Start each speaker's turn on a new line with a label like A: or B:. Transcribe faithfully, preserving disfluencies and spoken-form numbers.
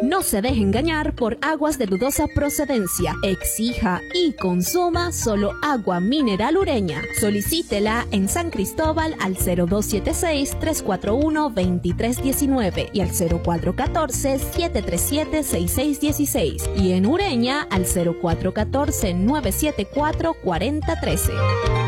A: No se deje engañar por aguas de dudosa procedencia. Exija y consuma solo agua mineral Ureña. Solicítela en San Cristóbal al cero dos siete seis, tres cuatro uno, dos tres uno nueve y al cero cuatro uno cuatro, siete tres siete, seis seis uno seis y en Ureña al cero cuatro uno cuatro, nueve siete cuatro, cuatro cero uno tres.